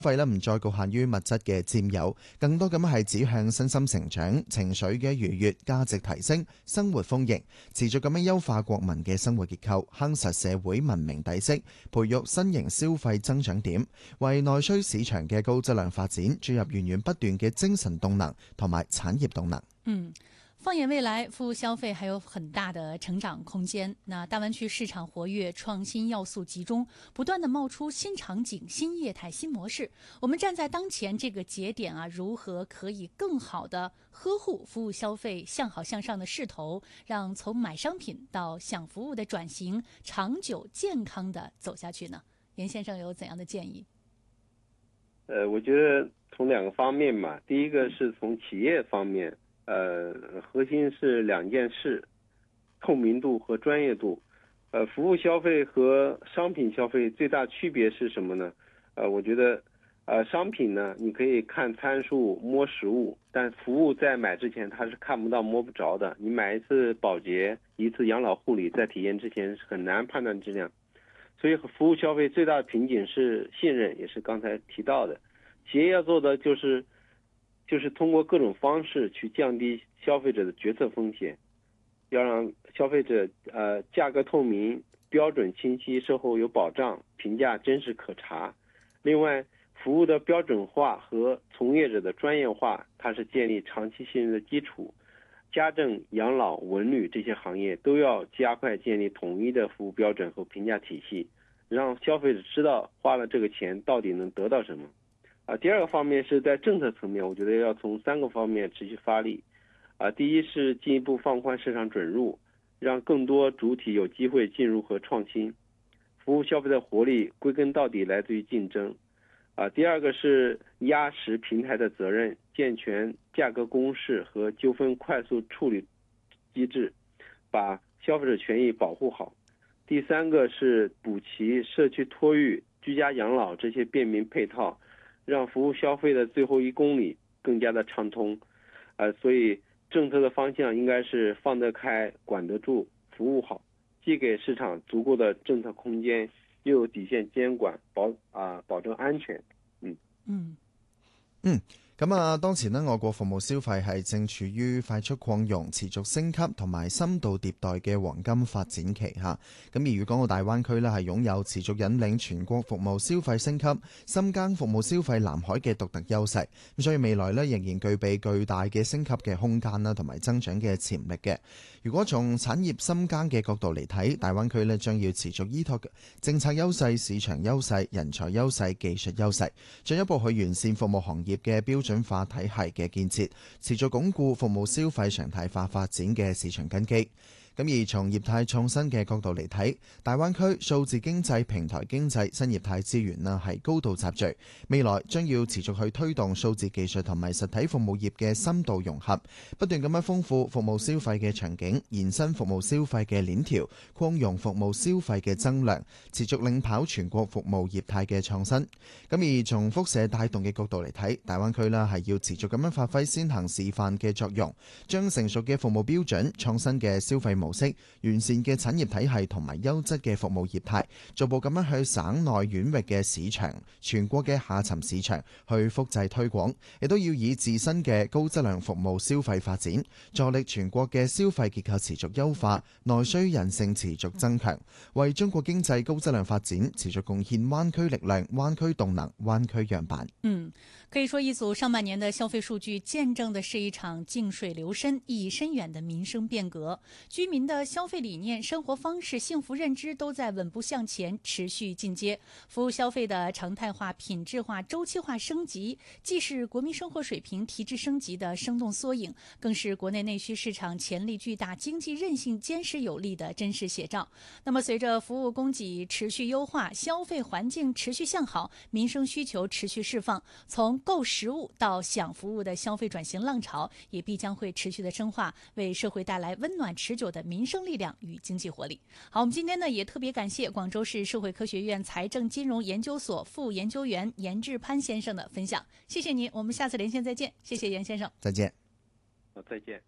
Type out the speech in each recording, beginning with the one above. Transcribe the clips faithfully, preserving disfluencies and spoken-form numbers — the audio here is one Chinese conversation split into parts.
費咧唔再局限於物質嘅佔有，更多咁係指向身心成長、情緒嘅愉悅、價值提升、生活豐盈，持續咁樣優化國民嘅生活結構，夯實社會文明底色，培育新型消費增長點，為內需市場嘅高質量發展注入源源不斷嘅精神動能同埋產業動能。 嗯。放眼未來，服務消費還有很大的成長空間。那大灣區市場活躍，創新要素集中，不斷地冒出新場景、新業態、新模式。我們站在當前這個節點啊，如何可以更好地呵護服務消費向好向上的勢頭，讓從買商品到享服務的轉型長久健康地走下去呢？嚴先生有怎樣的建議？ 呃，我覺得從兩個方面嘛，第一個是從企業方面。呃，核心是兩件事，透明度和專業度。呃，服務消費和商品消費最大區別是什麼呢？呃，我覺得，呃，商品呢，你可以看參數、摸實物，但服務在買之前它是看不到、摸不着的。你買一次保潔、一次養老護理，在體驗之前是很難判斷質量。所以服務消費最大的瓶頸是信任，也是剛才提到的。企業要做的就是就是通過各種方式去降低消費者的決策風險，要讓消費者呃價格透明、標準清晰、售後有保障、評價真實可查。另外，服務的標準化和從業者的專業化，它是建立長期信任的基礎。家政、養老、文旅這些行業都要加快建立統一的服務標準和評價體系，讓消費者知道花了這個錢到底能得到什麼。啊，第二個方面是在政策層面，我覺得要從三個方面持續發力。啊，第一是進一步放寬市場准入，讓更多主體有機會進入和創新。服務消費的活力歸根到底來自於競爭。啊，第二個是壓實平台的責任，健全價格公示和糾紛快速處理機制，把消費者權益保護好。第三個是補齊社區托育、居家養老這些便民配套，讓服務消費的最後一公里更加的暢通。呃，所以政策的方向應該是放得開、管得住、服務好，既給市場足夠的政策空間，又有底線監管，保啊、呃、保證安全。嗯嗯嗯。咁啊，當前呢，我國服務消費係正處於快速擴容、持續升級同埋深度迭代嘅黃金發展期嚇。咁而粵港澳大灣區呢，係擁有持續引領全國服務消費升級、深耕服務消費藍海嘅獨特優勢。咁所以未來呢，仍然具備巨大嘅升級嘅空間啦，同埋增長嘅潛力嘅。如果從產業深耕嘅角度嚟睇，大灣區呢將要持續依託政策優勢、市場優勢、人才優勢、技術優勢，進一步去完善服務行業嘅標準化體系嘅建設，持續鞏固服務消費常態化發展嘅市場根基。咁而從業態創新嘅角度嚟睇，大灣區數字經濟、平台經濟、新業態資源啦係高度集聚，未來將要持續去推動數字技術同埋實體服務業嘅深度融合，不斷咁樣豐富服務消費嘅場景，延伸服務消費嘅鏈條，擴容服務消費嘅增量，持續領跑全國服務業態嘅創新。咁而從輻射帶動嘅角度嚟睇，大灣區啦係要持續咁樣發揮先行示範嘅作用，將成熟嘅服務標準、創新嘅消費模式、完善嘅產業體系同埋優質嘅服務業態，逐步咁樣去省內縣域嘅市場、全國嘅下沉市場去複製推廣，亦都要以自身嘅高質量服務消費發展，助力全國嘅消費結構持續優化，內需韌性持續增強，為中國經濟高質量發展持續貢獻灣區力量、灣區動能、灣區樣板。 嗯，可以說一組上半年的消費數據見證的是一場靜水流深、意義深遠的民生變革，居民的消費理念、生活方式、幸福認知都在穩步向前，持續進階。服務消費的常態化、品質化、周期化升級，既是國民生活水平提質升級的生動縮影，更是國內內需市場潛力巨大、經濟韌性堅實有力的真實寫照。那麼隨着服務供給持續優化，消費環境持續向好，民生需求持續釋放，從購實物到享服務的消費轉型浪潮也必將會持續的深化，為社會帶來溫暖持久的民生力量與經濟活力。好，我們今天呢也特別感謝廣州市社會科學院財政金融研究所副研究員嚴志潘先生的分享，謝謝您，我們下次連線再見。謝謝嚴先生， 再見。 好，再見。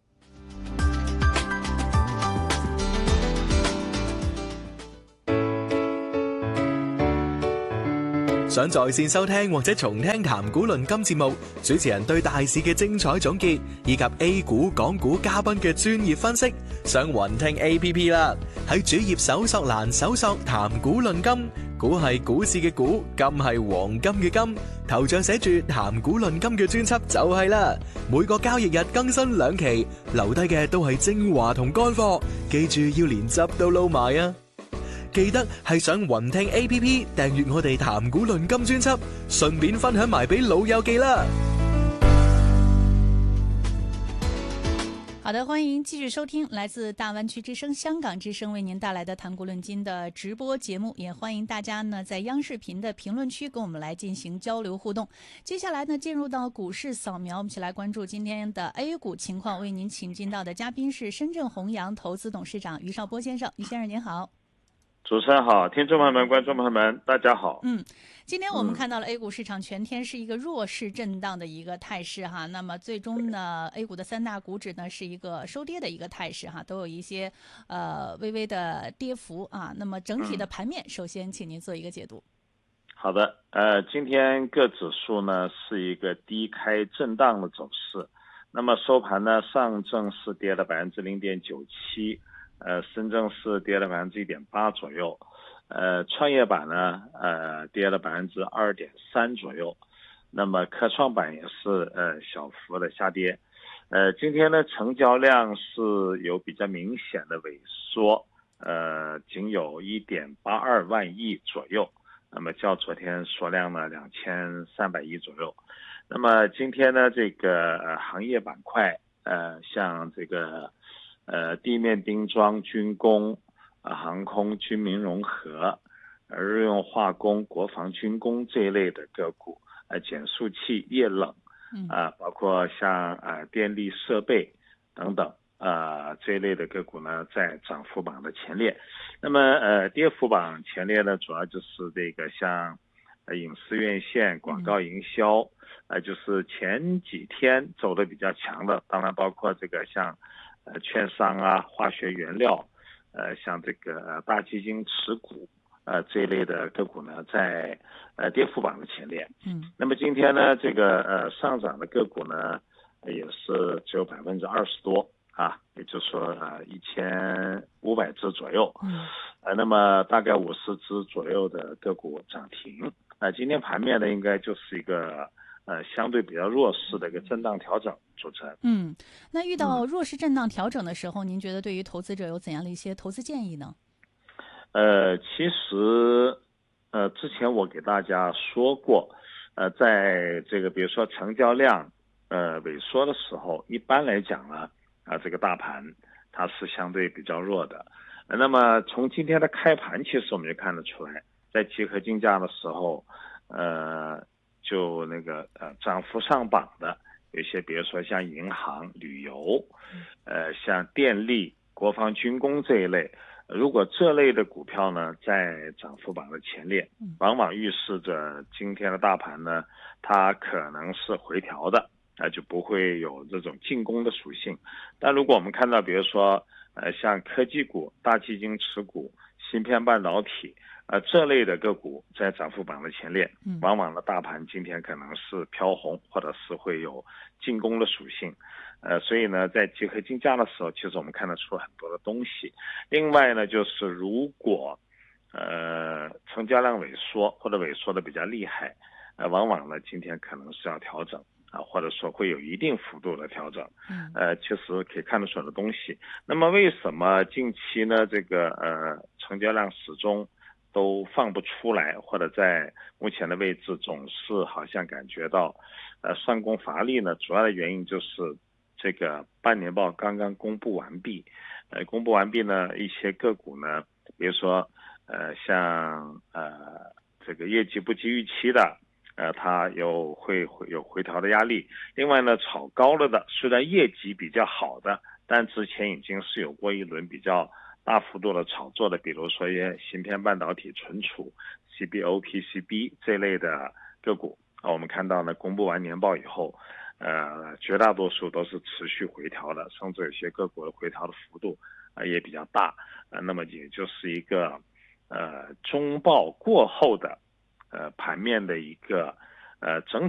想在線收聽或者重聽談股論金節目，主持人對大市嘅精彩總結，以及 A 股、港股嘉賓嘅專業分析，上雲聽 A P P 啦。喺主頁搜索欄搜索談股論金，股係股市嘅股，金係黃金嘅金，頭像寫住談股論金嘅專輯就係啦。每個交易日更新兩期，留低嘅都係精華同乾貨，記住要連汁都撈埋啊！記得係上雲聽 A P P 訂閱我哋談股論金專輯，順便分享埋俾老友記啦。 好的，歡迎繼續收聽來自大灣區之聲、香港之聲為您帶來的談股論金的直播節目，也歡迎大家呢在央視頻的評論區跟我們來進行交流互動。接下來呢進入到股市掃描，我們一起來關注今天的 A 股情況。為您請進到的嘉賓是深圳弘洋投資董事長余少波先生，余先生您好。 主持人好，聽眾朋友們、觀眾朋友們，大家好。 嗯，今天我們看到了 A 股市場全天是一個弱勢震盪的一個態勢哈，那麼最終呢 A 股的三大股指呢是一個收跌的一個態勢哈，都有一些呃微微的跌幅啊。那麼整體的盤面，首先請您做一個解讀。 好的，呃，今天各指數呢是一個低開震盪的走勢，那麼收盤呢，上證是跌了百分之零點九七。呃，深圳是跌了百分之一點八左右，呃，創業板呢，呃，跌了百分之二點三左右，那麼科創板也是呃小幅的下跌，呃，今天呢成交量是有比較明顯的萎縮，呃，僅有一點八二萬億左右，那麼較昨天縮量呢兩千三百億左右，那麼今天呢這個呃行業板塊，呃，像這個。呃，地面釘裝、軍工、呃、航空、軍民融合、呃、日用化工、國防軍工這一類的個股，呃，減速器、液冷，啊、呃，包括像呃電力設備等等，啊、呃，這一類的個股呢，在漲幅榜的前列。那麼，呃，跌幅榜前列呢，主要就是這個像，呃，影視院線、廣告營銷，呃，就是前幾天走的比較強的，當然包括這個像。呃，券商啊，化學原料，呃，像這個大基金持股，呃，這一類的個股呢，在呃跌幅榜的前列。嗯。那麼今天呢，這個呃上漲的個股呢，也是只有百分之二十多啊，也就是說呃一千五百隻左右。嗯。呃，那麼大概五十隻左右的個股漲停。呃，今天盤面呢，應該就是一個。呃，相對比較弱勢的一個震盪調整，主持人。 嗯，那遇到弱勢震盪調整的時候，嗯、您覺得對於投資者有怎樣的一些投資建議呢？ 呃，其實，呃，之前我給大家說過，呃，在這個比如說成交量呃萎縮的時候，一般來講呢，啊、呃，這個大盤它是相對比較弱的。呃、那麼從今天的開盤，其實我們就看得出來，在集合競價的時候，呃。就那個呃漲幅上榜的有一些，比如說像銀行、旅遊，呃像電力、國防軍工這一類，如果這類的股票呢在漲幅榜的前列，往往預示着今天的大盤呢，它可能是回調的，啊、呃、就不會有這種進攻的屬性。但如果我們看到，比如說呃像科技股、大基金持股、芯片半導體。呃，這類的個股在漲幅榜的前列，往往的大盤今天可能是飄紅，或者是會有進攻的屬性。呃，所以呢，在集合競價的時候，其實我們看得出很多的東西。另外呢，就是如果呃成交量萎縮或者萎縮的比較厲害，呃，往往呢今天可能是要調整啊，或者說會有一定幅度的調整。呃，其實可以看得出來的東西。那麼為什麼近期呢這個呃成交量始終都放不出來，或者在目前的位置總是好像感覺到，呃，上攻乏力呢？主要的原因就是這個半年報剛剛公布完畢，呃，公布完畢呢，一些個股呢，比如說，呃，像呃這個業績不及預期的，呃，它有會會有回調的壓力。另外呢，炒高了的，雖然業績比較好的，但之前已經是有過一輪比較大幅度的炒作的，比如說一些芯片半導體存儲 C B O P C B 這類的個股啊，我們看到呢，公布完年報以後，呃，絕大多數都是持續回調的，甚至有些個股的回調的幅度啊、呃、也比較大，呃，那麼也就是一個呃中報過後的呃盘面的一个呃整